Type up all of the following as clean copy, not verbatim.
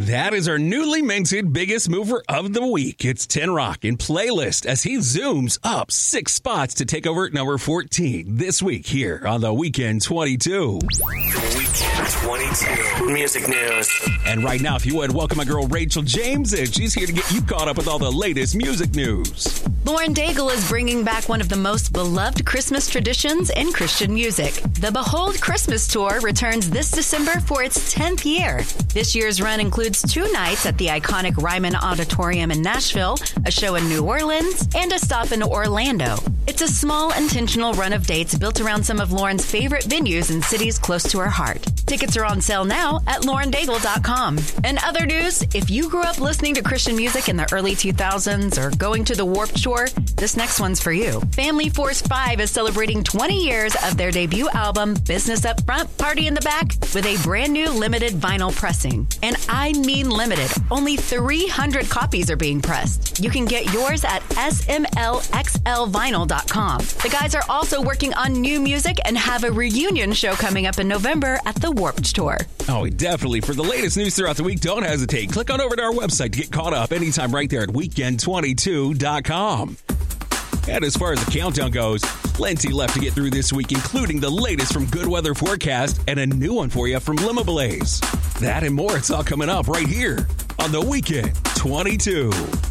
That is our newly minted biggest mover of the week. It's 10 Rock in playlist as he zooms up 6 spots to take over at number 14 this week here on the Weekend 22. The Weekend 22 music news. And right now, if you would, welcome my girl Rachel James, and she's here to get you caught up with all the latest music news. Lauren Daigle is bringing back one of the most beloved Christmas traditions in Christian music. The Behold Christmas Tour returns this December for its 10th year. This year's run includes 2 nights at the iconic Ryman Auditorium in Nashville, a show in New Orleans, and a stop in Orlando. It's a small, intentional run of dates built around some of Lauren's favorite venues in cities close to her heart. Tickets are on sale now at laurendaigle.com. In other news, if you grew up listening to Christian music in the early 2000s or going to the Warped Tour, this next one's for you. Family Force 5 is celebrating 20 years of their debut album, Business Up Front, Party in the Back, with a brand new limited vinyl pressing. And I mean limited. Only 300 copies are being pressed. You can get yours at smlxlvinyl.com. The guys are also working on new music and have a reunion show coming up in November at the Warped Tour. Oh, definitely. For the latest news throughout the week, don't hesitate. Click on over to our website to get caught up anytime right there at weekend22.com. And as far as the countdown goes, plenty left to get through this week, including the latest from Good Weather Forecast and a new one for you from Limoblaze. That and more, it's all coming up right here on the Weekend 22.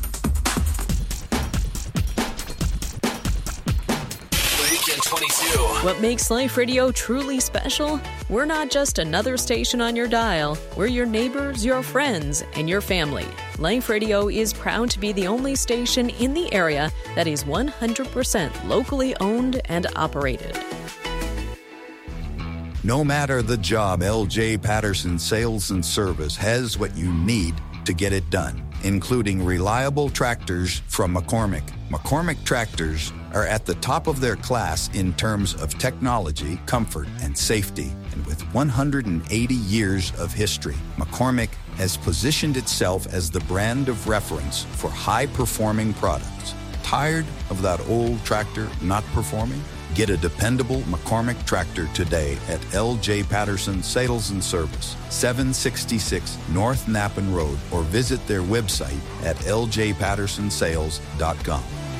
Weekend 22. What makes Life Radio truly special? We're not just another station on your dial. We're your neighbors, your friends, and your family. Life Radio is proud to be the only station in the area that is 100% locally owned and operated. No matter the job, LJ Patterson Sales and Service has what you need to get it done, including reliable tractors from McCormick. McCormick tractors are at the top of their class in terms of technology, comfort, and safety. And with 180 years of history, McCormick has positioned itself as the brand of reference for high-performing products. Tired of that old tractor not performing? Get a dependable McCormick tractor today at LJ Patterson Sales and Service, 766 North Nappen Road, or visit their website at ljpattersonsales.com.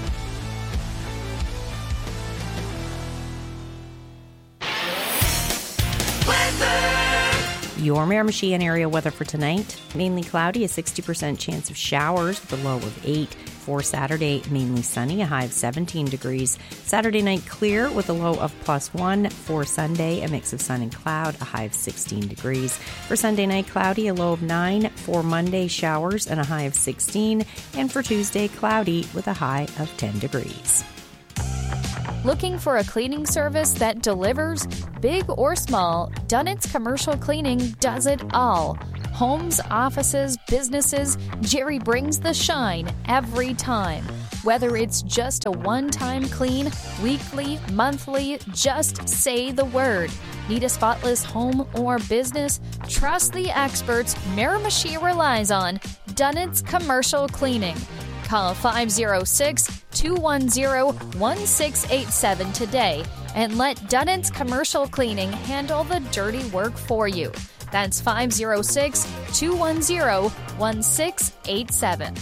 Your Miramichi and area weather for tonight. Mainly cloudy, a 60% chance of showers with a low of 8. For Saturday, mainly sunny, a high of 17 degrees. Saturday night clear with a low of +1. For Sunday, a mix of sun and cloud, a high of 16 degrees. For Sunday night, cloudy, a low of 9. For Monday, showers and a high of 16. And for Tuesday, cloudy with a high of 10 degrees. Looking for a cleaning service that delivers? Big or small, Dunnett's Commercial Cleaning does it all. Homes, offices, businesses, Jerry brings the shine every time. Whether it's just a one-time clean, weekly, monthly, just say the word. Need a spotless home or business? Trust the experts Miramichi relies on. Dunnett's Commercial Cleaning. Call 506-210-1687 today and let Dunnett's Commercial Cleaning handle the dirty work for you. That's 506-210-1687.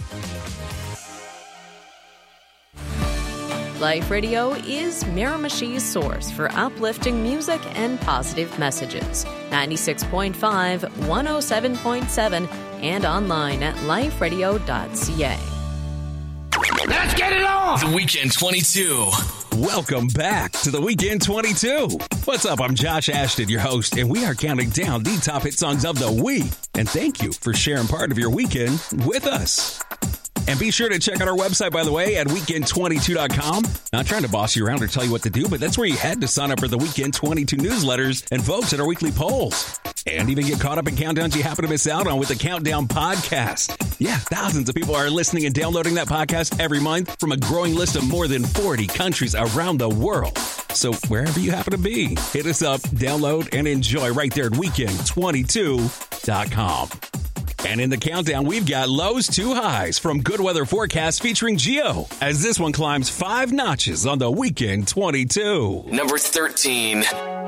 Life Radio is Miramichi's source for uplifting music and positive messages. 96.5, 107.7, and online at liferadio.ca. Let's get it on! The Weekend 22. Welcome back to the Weekend 22. What's up? I'm Josh Ashton, your host, and we are counting down the top hit songs of the week. And thank you for sharing part of your weekend with us. And be sure to check out our website, by the way, at weekend22.com. Not trying to boss you around or tell you what to do, but that's where you head to sign up for the Weekend 22 newsletters and vote in our weekly polls. And even get caught up in countdowns you happen to miss out on with the Countdown Podcast. Yeah, thousands of people are listening and downloading that podcast every month from a growing list of more than 40 countries around the world. So wherever you happen to be, hit us up, download, and enjoy right there at weekend22.com. And in the countdown, we've got lows to highs from Good Weather Forecast featuring Geo, as this one climbs 5 notches on the Weekend 22. Number 13.